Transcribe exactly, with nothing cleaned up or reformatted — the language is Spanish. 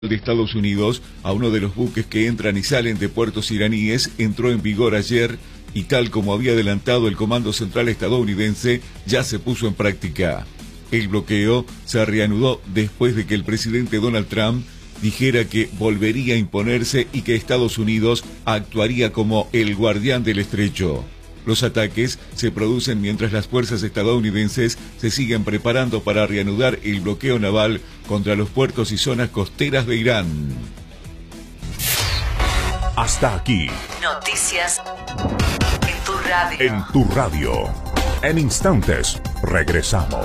de Estados Unidos a uno de los buques que entran y salen de puertos iraníes entró en vigor ayer y tal como había adelantado el Comando Central estadounidense, ya se puso en práctica. El bloqueo se reanudó después de que el presidente Donald Trump dijera que volvería a imponerse y que Estados Unidos actuaría como el guardián del estrecho. Los ataques se producen mientras las fuerzas estadounidenses se siguen preparando para reanudar el bloqueo naval contra los puertos y zonas costeras de Irán. Hasta aquí. Noticias en tu radio. En tu radio. En instantes, regresamos.